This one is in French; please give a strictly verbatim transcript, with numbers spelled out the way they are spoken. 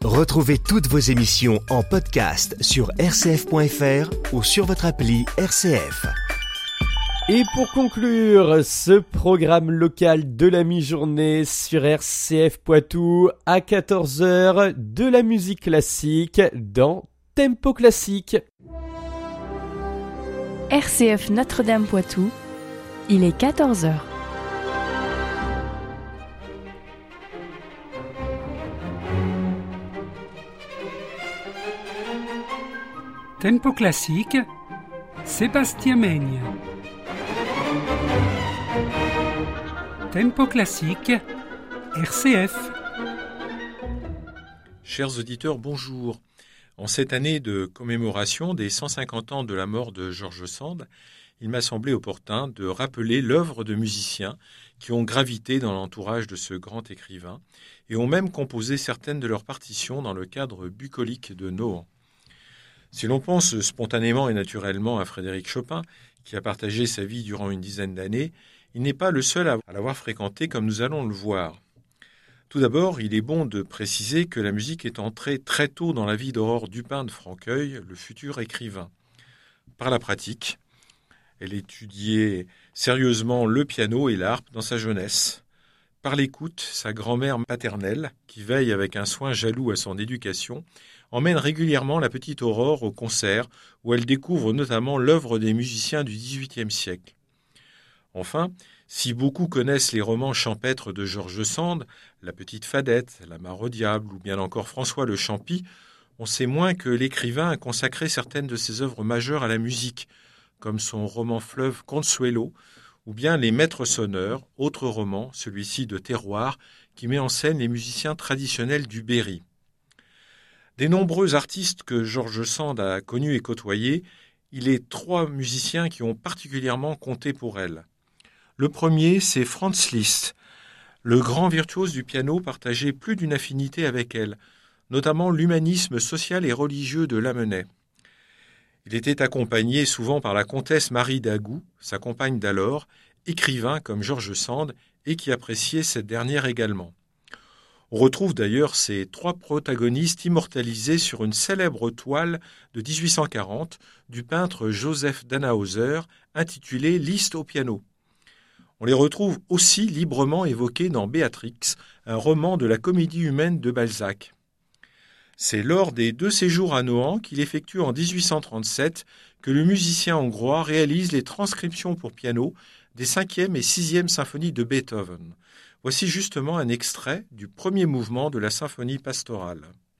Retrouvez toutes vos émissions en podcast sur r c f point f r ou sur votre appli R C F. Et pour conclure ce programme local de la mi-journée sur R C F Poitou, à quatorze heures, de la musique classique dans Tempo Classique. R C F Notre-Dame Poitou, il est quatorze heures. Tempo Classique, Sébastien Meigne. Tempo Classique, R C F. Chers auditeurs, bonjour. En cette année de commémoration des cent cinquante ans de la mort de George Sand, il m'a semblé opportun de rappeler l'œuvre de musiciens qui ont gravité dans l'entourage de ce grand écrivain et ont même composé certaines de leurs partitions dans le cadre bucolique de Nohant. Si l'on pense spontanément et naturellement à Frédéric Chopin, qui a partagé sa vie durant une dizaine d'années, il n'est pas le seul à l'avoir fréquenté comme nous allons le voir. Tout d'abord, il est bon de préciser que la musique est entrée très tôt dans la vie d'Aurore Dupin de Franqueuil, le futur écrivain. Par la pratique, elle étudiait sérieusement le piano et l'harpe dans sa jeunesse. Par l'écoute, sa grand-mère maternelle, qui veille avec un soin jaloux à son éducation, emmène régulièrement la petite Aurore au concert où elle découvre notamment l'œuvre des musiciens du dix-huitième siècle. Enfin, si beaucoup connaissent les romans champêtres de George Sand, La Petite Fadette, La Mare au Diable ou bien encore François le Champy, on sait moins que l'écrivain a consacré certaines de ses œuvres majeures à la musique, comme son roman fleuve Consuelo, ou bien Les Maîtres sonneurs, autre roman, celui-ci de Terroir, qui met en scène les musiciens traditionnels du Berry. Des nombreux artistes que George Sand a connus et côtoyés, il est trois musiciens qui ont particulièrement compté pour elle. Le premier, c'est Franz Liszt. Le grand virtuose du piano partageait plus d'une affinité avec elle, notamment l'humanisme social et religieux de Lamennais. Il était accompagné souvent par la comtesse Marie d'Agoult, sa compagne d'alors, écrivain comme George Sand et qui appréciait cette dernière également. On retrouve d'ailleurs ces trois protagonistes immortalisés sur une célèbre toile de dix-huit cent quarante du peintre Joseph Danhauser intitulée Liszt au piano. On les retrouve aussi librement évoqués dans Béatrix, un roman de la comédie humaine de Balzac. C'est lors des deux séjours à Nohant qu'il effectue en dix-huit cent trente-sept que le musicien hongrois réalise les transcriptions pour piano des cinquième et sixième symphonies de Beethoven. Voici justement un extrait du premier mouvement de la symphonie pastorale.